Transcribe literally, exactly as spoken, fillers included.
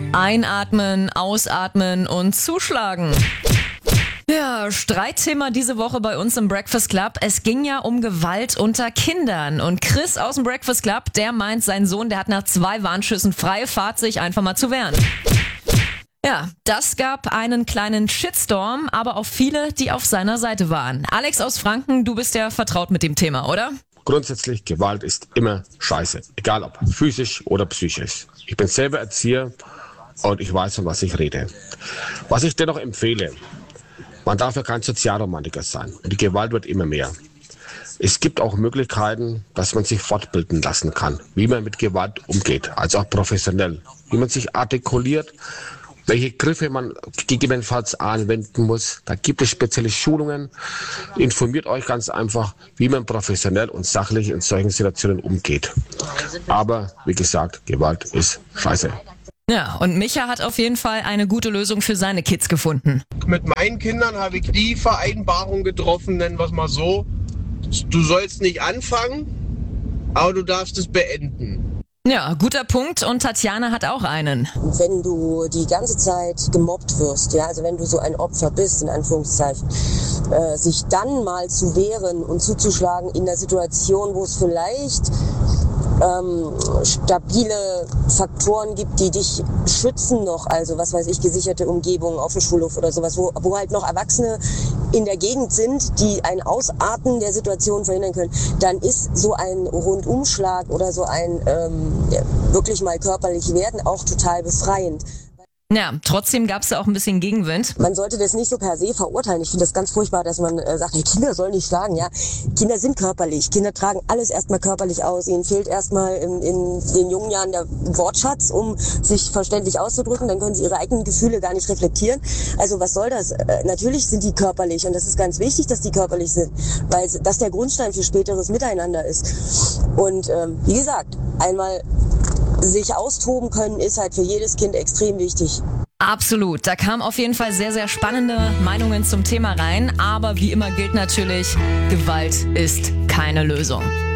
Einatmen, ausatmen und zuschlagen. Ja, Streitthema diese Woche bei uns im Breakfast Club. Es ging ja um Gewalt unter Kindern. Und Chris aus dem Breakfast Club, der meint, sein Sohn, der hat nach zwei Warnschüssen freie Fahrt, sich einfach mal zu wehren. Ja, das gab einen kleinen Shitstorm, aber auch viele, die auf seiner Seite waren. Alex aus Franken, du bist ja vertraut mit dem Thema, oder? Grundsätzlich, Gewalt ist immer scheiße. Egal ob physisch oder psychisch. Ich bin selber Erzieher und ich weiß, von was ich rede. Was ich dennoch empfehle: Man darf ja kein Sozialromantiker sein. Und die Gewalt wird immer mehr. Es gibt auch Möglichkeiten, dass man sich fortbilden lassen kann, wie man mit Gewalt umgeht, also auch professionell. Wie man sich artikuliert, welche Griffe man gegebenenfalls anwenden muss. Da gibt es spezielle Schulungen. Informiert euch ganz einfach, wie man professionell und sachlich in solchen Situationen umgeht. Aber wie gesagt, Gewalt ist scheiße. Ja, und Micha hat auf jeden Fall eine gute Lösung für seine Kids gefunden. Mit meinen Kindern habe ich die Vereinbarung getroffen, nennen wir es mal so: Du sollst nicht anfangen, aber du darfst es beenden. Ja, guter Punkt. Und Tatjana hat auch einen. Wenn du die ganze Zeit gemobbt wirst, ja, also wenn du so ein Opfer bist, in Anführungszeichen, äh, sich dann mal zu wehren und zuzuschlagen in der Situation, wo es vielleicht ähm, stabile Faktoren gibt, die dich schützen noch, also was weiß ich, gesicherte Umgebung auf dem Schulhof oder sowas, wo, wo halt noch Erwachsene in der Gegend sind, die ein Ausarten der Situation verhindern können, dann ist so ein Rundumschlag oder so ein ähm, ja, wirklich mal körperlich werden auch total befreiend. Ja, trotzdem gab es da auch ein bisschen Gegenwind. Man sollte das nicht so per se verurteilen. Ich finde das ganz furchtbar, dass man äh, sagt, hey, Kinder sollen nicht schlagen. Ja, Kinder sind körperlich. Kinder tragen alles erstmal körperlich aus. Ihnen fehlt erstmal in, in den jungen Jahren der Wortschatz, um sich verständlich auszudrücken. Dann können sie ihre eigenen Gefühle gar nicht reflektieren. Also was soll das? Äh, natürlich sind die körperlich und das ist ganz wichtig, dass die körperlich sind, weil das der Grundstein für späteres Miteinander ist. Und ähm, wie gesagt, einmal sich austoben können, ist halt für jedes Kind extrem wichtig. Absolut. Da kamen auf jeden Fall sehr, sehr spannende Meinungen zum Thema rein. Aber wie immer gilt natürlich, Gewalt ist keine Lösung.